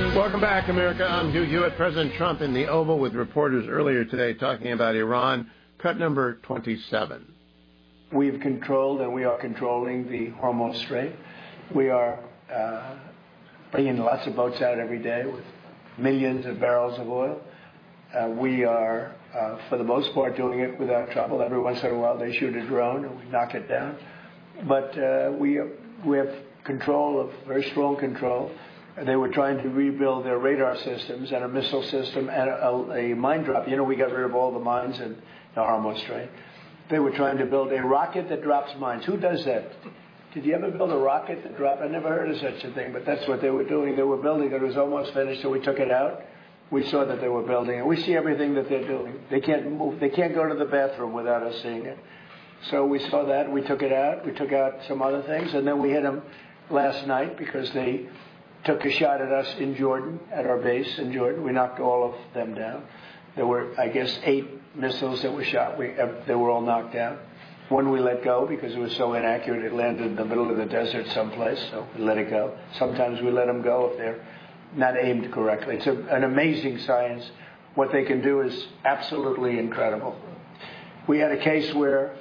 Welcome back, America. I'm Hugh Hewitt. President Trump in the Oval with reporters earlier today talking about Iran. Cut number 27. We've controlled and we are controlling the Hormuz Strait. We are bringing lots of boats out every day with millions of barrels of oil. We are, for the most part, doing it without trouble. Every once in a while they shoot a drone and we knock it down. But we have control, very strong control. They were trying to rebuild their radar systems and a missile system and a mine drop. You know, we got rid of all the mines in the Hormuz Strait. They were trying to build a rocket that drops mines. Who does that? Did you ever build a rocket that dropped? I never heard of such a thing, but that's what they were doing. They were building it. It was almost finished, so we took it out. We saw that they were building it. We see everything that they're doing. They can't move. They can't go to the bathroom without us seeing it. So we saw that. We took it out. We took out some other things, and then we hit them last night because they took a shot at us in Jordan, at our base in Jordan. We knocked all of them down. There were, I guess, 8 missiles that were shot. They were all knocked down. One we let go because it was so inaccurate. It landed in the middle of the desert someplace, so we let it go. Sometimes we let them go if they're not aimed correctly. It's an amazing science. What they can do is absolutely incredible. We had a case where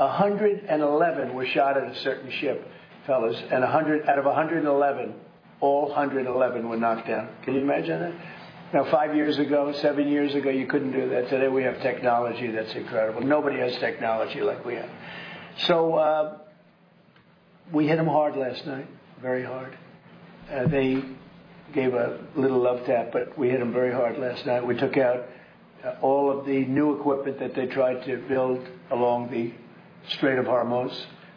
111 were shot at a certain ship, fellas, and 100 out of 111, all 111 were knocked down. Can you imagine that? Now, 5 years ago, 7 years ago, you couldn't do that. Today we have technology that's incredible. Nobody has technology like we have. So we hit them hard last night, very hard. They gave a little love tap, but we hit them very hard last night. We took out all of the new equipment that they tried to build along the Strait of Hormuz,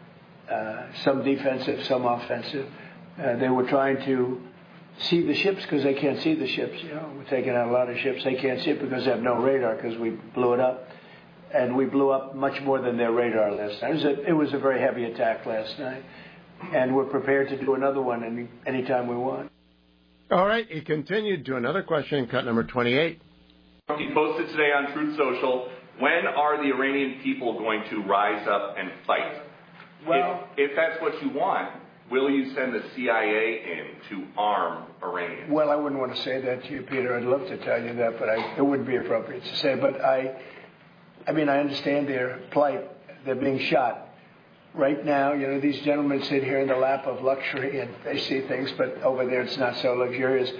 some defensive, some offensive. They were trying to see the ships because they can't see the ships. You know, we're taking out a lot of ships. They can't see it because they have no radar because we blew it up. And we blew up much more than their radar last night. It was a very heavy attack last night. And we're prepared to do another one anytime we want. All right. He continued to another question, cut number 28. He posted today on Truth Social, when are the Iranian people going to rise up and fight? Well, if that's what you want, will you send the CIA in to arm Iranians? Well, I wouldn't want to say that to you, Peter. I'd love to tell you that, but it wouldn't be appropriate to say. But I understand their plight. They're being shot. Right now, you know, these gentlemen sit here in the lap of luxury and they see things, but over there it's not so luxurious.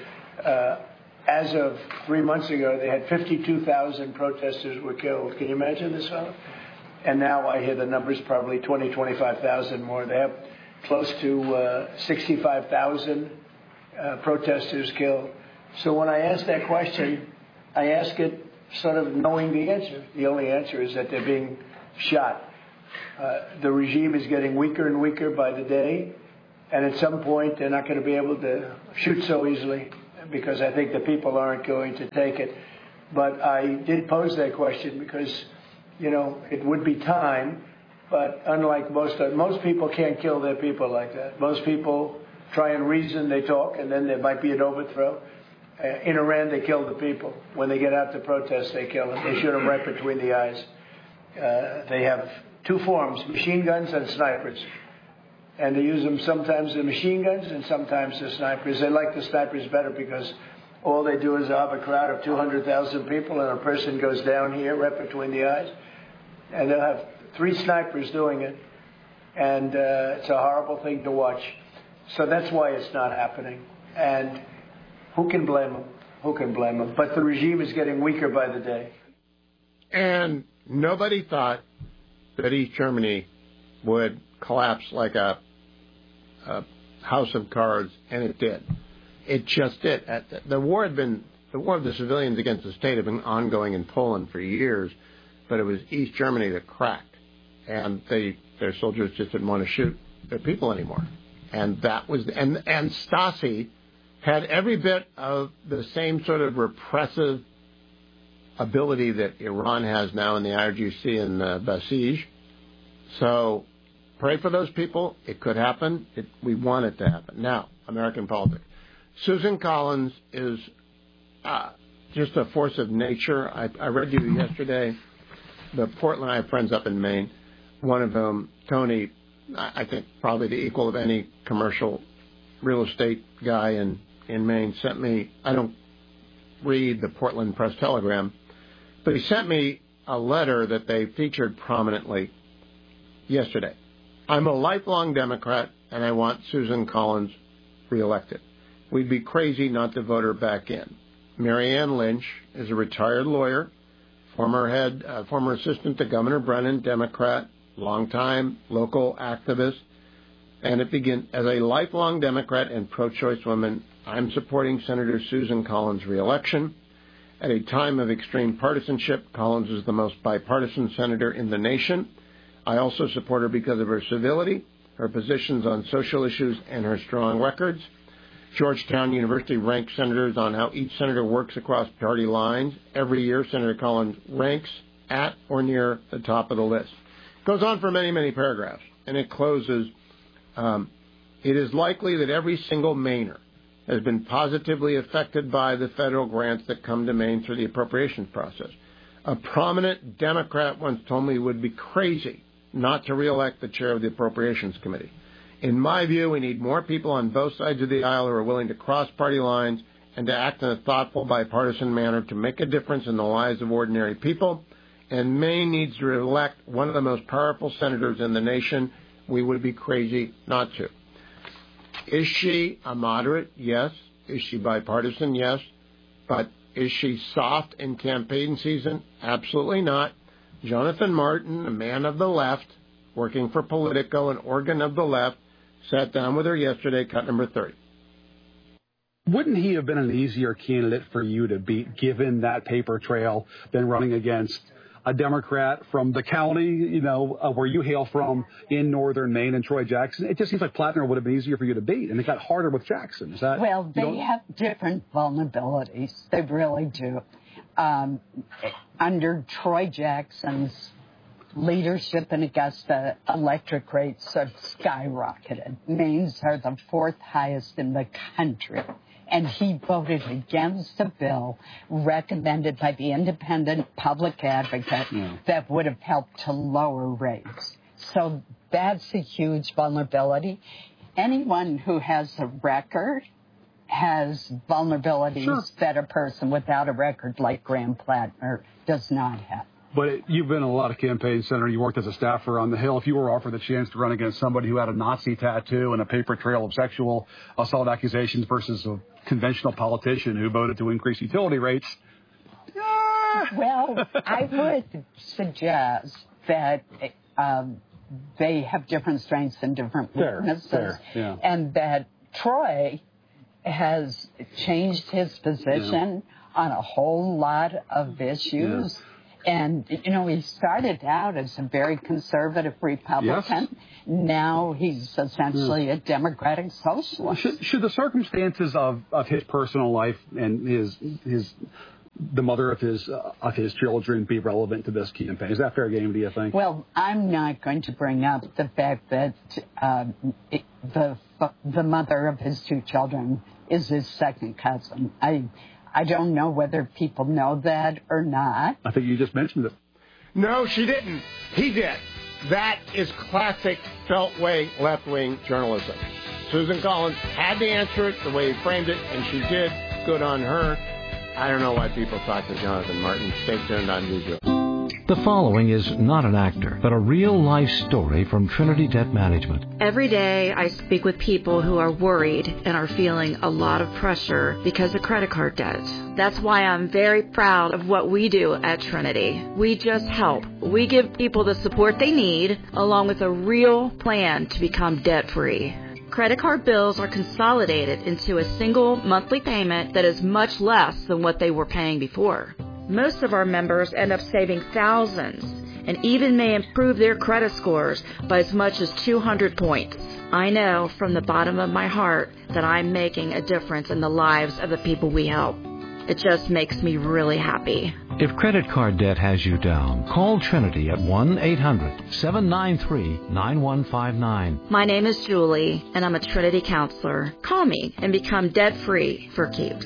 As of 3 months ago, they had 52,000 protesters were killed. Can you imagine this, fellow? And now I hear the numbers probably 20, 25,000 more. They have close to 65,000 protesters killed. So when I ask that question, I ask it sort of knowing the answer. The only answer is that they're being shot. The regime is getting weaker and weaker by the day, and at some point they're not going to be able to shoot so easily because I think the people aren't going to take it. But I did pose that question because, you know, it would be time. But unlike most people can't kill their people like that. Most people try and reason, they talk, and then there might be an overthrow. In Iran, they kill the people. When they get out to protest, they kill them. They shoot them right between the eyes. They have 2 forms, machine guns and snipers. And they use them sometimes the machine guns and sometimes the snipers. They like the snipers better because all they do is have a crowd of 200,000 people and a person goes down here right between the eyes. And they'll have 3 snipers doing it, and it's a horrible thing to watch. So that's why it's not happening. And who can blame them? Who can blame them? But the regime is getting weaker by the day. And nobody thought that East Germany would collapse like a house of cards, and it did. It just did. The war of the civilians against the state had been ongoing in Poland for years, but it was East Germany that cracked. And their soldiers just didn't want to shoot their people anymore. And that was and Stasi had every bit of the same sort of repressive ability that Iran has now in the IRGC and Basij. So pray for those people. It could happen. We want it to happen. Now, American politics. Susan Collins is just a force of nature. I read you yesterday. The Portland, I have friends up in Maine. One of them, Tony, I think probably the equal of any commercial real estate guy in in Maine sent me, I don't read the Portland Press-Telegram, but he sent me a letter that they featured prominently yesterday. I'm a lifelong Democrat, and I want Susan Collins reelected. We'd be crazy not to vote her back in. Marianne Lynch is a retired lawyer, former assistant to Governor Brennan, Democrat, longtime local activist, and it begins as a lifelong Democrat and pro-choice woman. I'm supporting Senator Susan Collins' reelection. At a time of extreme partisanship, Collins is the most bipartisan senator in the nation. I also support her because of her civility, her positions on social issues, and her strong records. Georgetown University ranks senators on how each senator works across party lines. Every year, Senator Collins ranks at or near the top of the list. It goes on for many, many paragraphs, and it closes, it is likely that every single Mainer has been positively affected by the federal grants that come to Maine through the appropriations process. A prominent Democrat once told me it would be crazy not to reelect the chair of the Appropriations Committee. In my view, we need more people on both sides of the aisle who are willing to cross party lines and to act in a thoughtful, bipartisan manner to make a difference in the lives of ordinary people. And Maine needs to elect one of the most powerful senators in the nation. We would be crazy not to. Is she a moderate? Yes. Is she bipartisan? Yes. But is she soft in campaign season? Absolutely not. Jonathan Martin, a man of the left, working for Politico, an organ of the left, sat down with her yesterday, cut number 30. Wouldn't he have been an easier candidate for you to beat, given that paper trail, than running against a Democrat from the county, where you hail from in northern Maine, and Troy Jackson? It just seems like Plattner would have been easier for you to beat, and it got harder with Jackson. Is that? Well, they have different vulnerabilities. They really do. Under Troy Jackson's leadership in Augusta, electric rates have skyrocketed. Maine's are the fourth highest in the country. And he voted against a bill recommended by the independent public advocate that would have helped to lower rates. So that's a huge vulnerability. Anyone who has a record has vulnerabilities that a person without a record like Graham Plattner does not have. But you've been in a lot of campaigns, Senator. You worked as a staffer on the Hill. If you were offered the chance to run against somebody who had a Nazi tattoo and a paper trail of sexual assault accusations versus a conventional politician who voted to increase utility rates. Well, I would suggest that they have different strengths and different weaknesses. Fair, yeah. And that Troy has changed his position on a whole lot of issues. Yeah. And, he started out as a very conservative Republican. Yes. Now he's essentially a Democratic socialist. Should the circumstances of his personal life and the mother of his children be relevant to this campaign? Is that fair game, do you think? Well, I'm not going to bring up the fact that the mother of his two children is his second cousin. I don't know whether people know that or not. I think you just mentioned it. No, she didn't. He did. That is classic Beltway left-wing journalism. Susan Collins had to answer it the way he framed it, and she did. Good on her. I don't know why people talk to Jonathan Martin. Stay tuned on Newsreel. The following is not an actor, but a real-life story from Trinity Debt Management. Every day I speak with people who are worried and are feeling a lot of pressure because of credit card debt. That's why I'm very proud of what we do at Trinity. We just help. We give people the support they need, along with a real plan to become debt-free. Credit card bills are consolidated into a single monthly payment that is much less than what they were paying before. Most of our members end up saving thousands and even may improve their credit scores by as much as 200 points. I know from the bottom of my heart that I'm making a difference in the lives of the people we help. It just makes me really happy. If credit card debt has you down, call Trinity at 1-800-793-9159. My name is Julie, and I'm a Trinity counselor. Call me and become debt-free for keeps.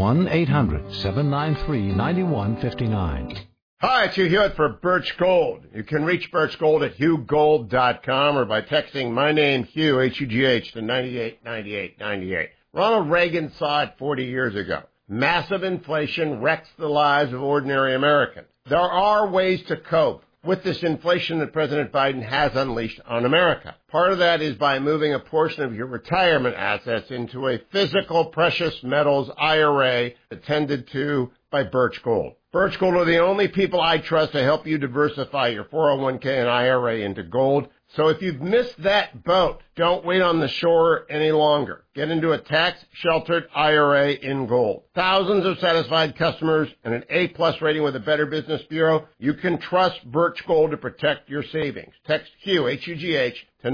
1-800-793-9159. Hi, it's Hugh Hewitt for Birch Gold. You can reach Birch Gold at HughGold.com or by texting my name, Hugh, H-U-G-H, to 989898. Ronald Reagan saw it 40 years ago. Massive inflation wrecks the lives of ordinary Americans. There are ways to cope with this inflation that President Biden has unleashed on America. Part of that is by moving a portion of your retirement assets into a physical precious metals IRA attended to by Birch Gold. Birch Gold are the only people I trust to help you diversify your 401k and IRA into gold. So if you've missed that boat, don't wait on the shore any longer. Get into a tax-sheltered IRA in gold. Thousands of satisfied customers and an A-plus rating with the Better Business Bureau. You can trust Birch Gold to protect your savings. Text Hugh, H-U-G-H, to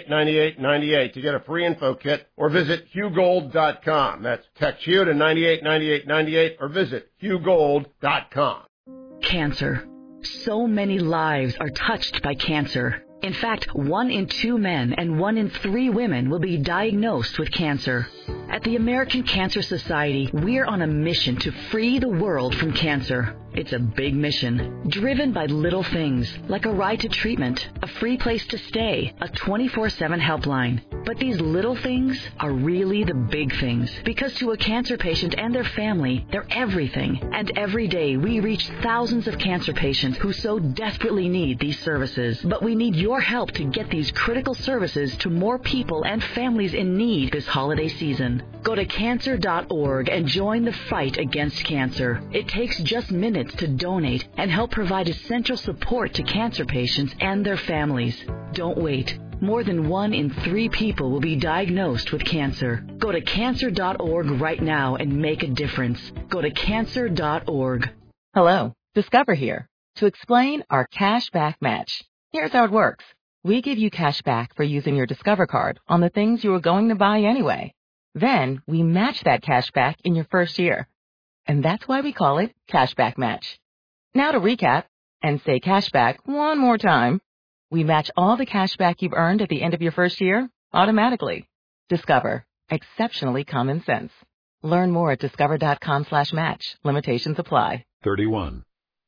989898 to get a free info kit or visit HughGold.com. That's text Hugh to 989898 or visit HughGold.com. Cancer. So many lives are touched by cancer. In fact, 1 in 2 men and 1 in 3 women will be diagnosed with cancer. At the American Cancer Society, we're on a mission to free the world from cancer. It's a big mission, driven by little things, like a ride to treatment, a free place to stay, a 24/7 helpline. But these little things are really the big things, because to a cancer patient and their family, they're everything. And every day, we reach thousands of cancer patients who so desperately need these services. But we need your help to get these critical services to more people and families in need this holiday season. Go to cancer.org and join the fight against cancer. It takes just minutes to donate and help provide essential support to cancer patients and their families. Don't wait. More than 1 in 3 people will be diagnosed with cancer. Go to cancer.org right now and make a difference. Go to cancer.org. Hello, Discover here to explain our cash back match. Here's how it works. We give you cash back for using your Discover card on the things you were going to buy anyway. Then we match that cash back in your first year. And that's why we call it Cashback Match. Now to recap and say cashback one more time. We match all the cash back you've earned at the end of your first year automatically. Discover. Exceptionally common sense. Learn more at discover.com/match. Limitations apply. 31.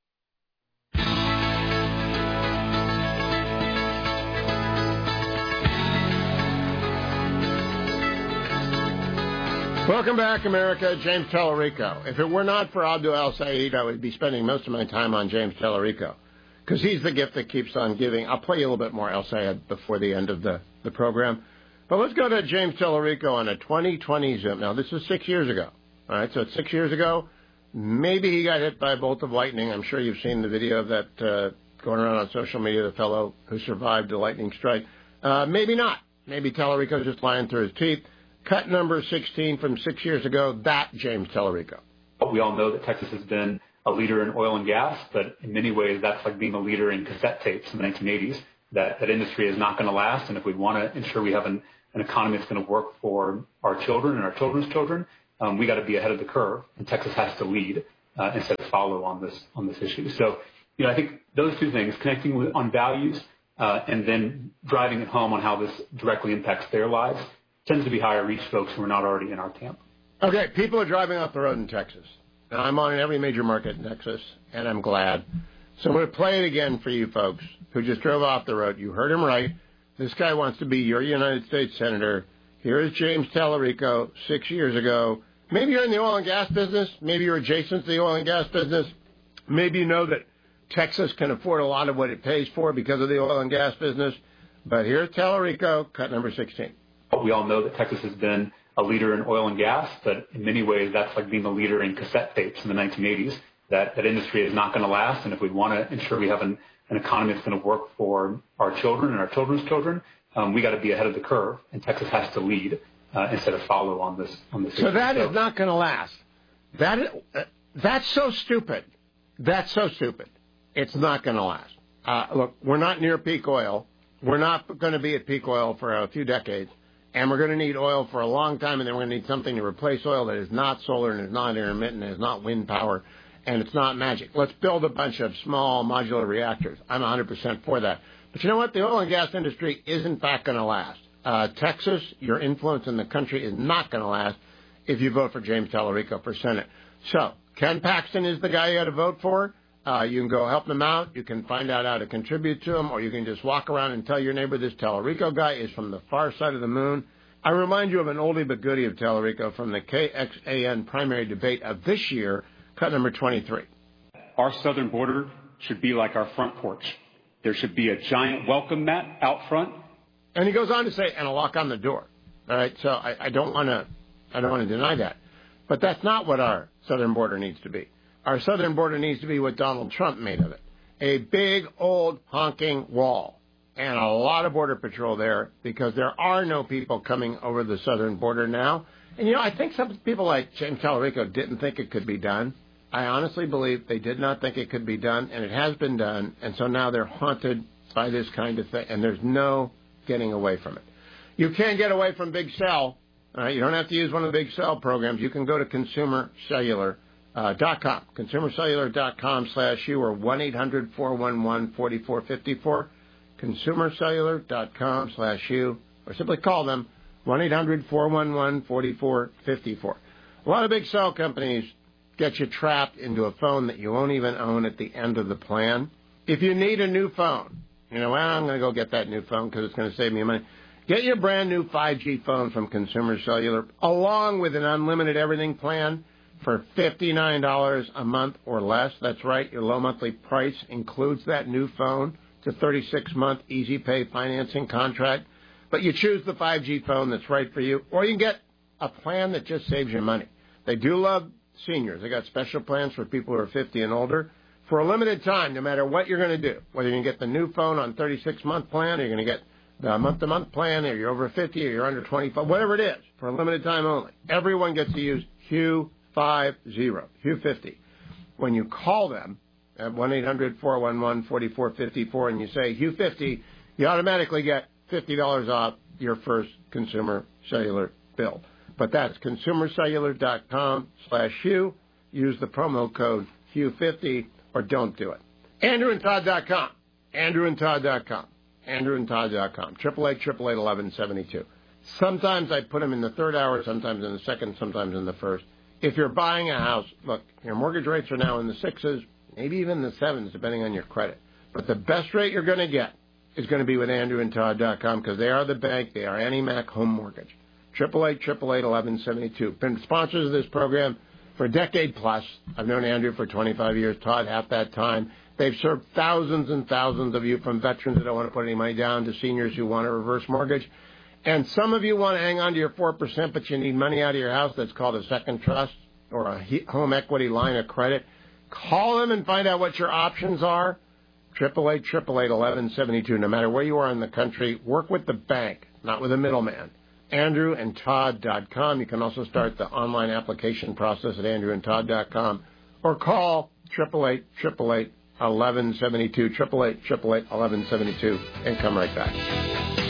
Welcome back, America. James Tallarico. If it were not for Abdul El-Sayed, I would be spending most of my time on James Tallarico, because he's the gift that keeps on giving. I'll play you a little bit more El-Sayed before the end of the program. But let's go to James Tallarico on a 2020 Zoom. Now, this is 6 years ago. All right, so it's 6 years ago. Maybe he got hit by a bolt of lightning. I'm sure you've seen the video of that going around on social media, the fellow who survived the lightning strike. Maybe not. Maybe Tallarico's just lying through his teeth. Cut number 16 from 6 years ago, that James Tallarico. We all know that Texas has been a leader in oil and gas, but in many ways that's like being a leader in cassette tapes in the 1980s. That industry is not going to last, and if we want to ensure we have an economy that's going to work for our children and our children's children, we got to be ahead of the curve, and Texas has to lead instead of follow on this issue. So, I think those two things, connecting on values and then driving it home on how this directly impacts their lives, tends to be higher reach folks who are not already in our camp. Okay, people are driving off the road in Texas. Now, I'm on in every major market in Texas, and I'm glad. So I'm going to play it again for you folks who just drove off the road. You heard him right. This guy wants to be your United States Senator. Here is James Tallarico 6 years ago. Maybe you're in the oil and gas business. Maybe you're adjacent to the oil and gas business. Maybe you know that Texas can afford a lot of what it pays for because of the oil and gas business. But here's Tallarico, cut number 16. We all know that Texas has been a leader in oil and gas, but in many ways that's like being a leader in cassette tapes in the 1980s. That industry is not going to last, and if we want to ensure we have an economy that's going to work for our children and our children's children, we got to be ahead of the curve, and Texas has to lead instead of follow on this issue. So that is not going to last. That's so stupid. That's so stupid. It's not going to last. Look, we're not near peak oil. We're not going to be at peak oil for a few decades. And we're going to need oil for a long time, and then we're going to need something to replace oil that is not solar and is not intermittent and is not wind power, and it's not magic. Let's build a bunch of small modular reactors. I'm 100% for that. But you know what? The oil and gas industry is, in fact, going to last. Texas, your influence in the country is not going to last if you vote for James Tallarico for Senate. So Ken Paxton is the guy you got to vote for. You can go help them out. You can find out how to contribute to them, or you can just walk around and tell your neighbor this Tallarico guy is from the far side of the moon. I remind you of an oldie but goodie of Tallarico from the KXAN primary debate of this year, cut number 23. Our southern border should be like our front porch. There should be a giant welcome mat out front. And he goes on to say, and a lock on the door. All right, so I don't want to deny that. But that's not what our southern border needs to be. Our southern border needs to be what Donald Trump made of it. A big, old, honking wall. And a lot of Border Patrol there because there are no people coming over the southern border now. And, I think some people like James Tallarico didn't think it could be done. I honestly believe they did not think it could be done, and it has been done. And so now they're haunted by this kind of thing, and there's no getting away from it. You can't get away from Big Cell. All right? You don't have to use one of the Big Cell programs. You can go to consumercellular.com, consumercellular.com/you or 1-800-411-4454. consumercellular.com/you, or simply call them 1-800-411-4454. A lot of big cell companies get you trapped into a phone that you won't even own at the end of the plan. If you need a new phone, I'm going to go get that new phone because it's going to save me money. Get your brand new 5G phone from Consumer Cellular along with an unlimited everything plan for $59 a month or less. That's right, your low monthly price includes that new phone. It's a 36-month easy pay financing contract. But you choose the 5G phone that's right for you, or you can get a plan that just saves you money. They do love seniors. They got special plans for people who are 50 and older. For a limited time, no matter what you're going to do, whether you're going to get the new phone on 36-month plan, or you're going to get the month-to-month plan, or you're over 50, or you're under 25, whatever it is, for a limited time only. Everyone gets to use Hugh50. When you call them, at 1-800-411-4454, and you say Hugh50, you automatically get $50 off your first Consumer Cellular bill. But that's consumercellular.com/Hugh. Use the promo code Hugh50 or don't do it. AndrewandTodd.com. AndrewandTodd.com. AndrewandTodd.com. 888-888-1172. Sometimes I put them in the third hour, sometimes in the second, sometimes in the first. If you're buying a house, look, your mortgage rates are now in the 6s, maybe even the 7s, depending on your credit. But the best rate you're going to get is going to be with AndrewandTodd.com because they are the bank. They are Annie Mac Home Mortgage. 888-888-1172. Been sponsors of this program for a decade plus. I've known Andrew for 25 years, Todd half that time. They've served thousands and thousands of you, from veterans that don't want to put any money down to seniors who want a reverse mortgage. And some of you want to hang on to your 4%, but you need money out of your house. That's called a second trust or a home equity line of credit. Call them and find out what your options are. 888-888-1172. No matter where you are in the country, work with the bank, not with a middleman. AndrewandTodd.com. You can also start the online application process at AndrewandTodd.com or call 888-888-1172, 888-888-1172, and come right back.